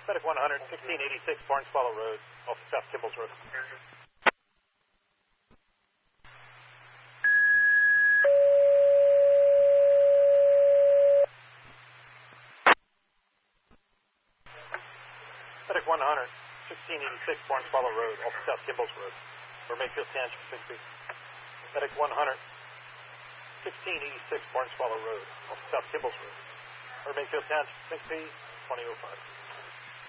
Medic 100, 1686 Barnes Swallow Road, off South Kimball's Road. Medic 100, 1686 Barnes Swallow Road, off South Kimball's Road, or Mayfield Township, 6B. Medic 100, 1686 Barnes Swallow Road, off South Kimball's Road, or Mayfield Township, 6B, 2005.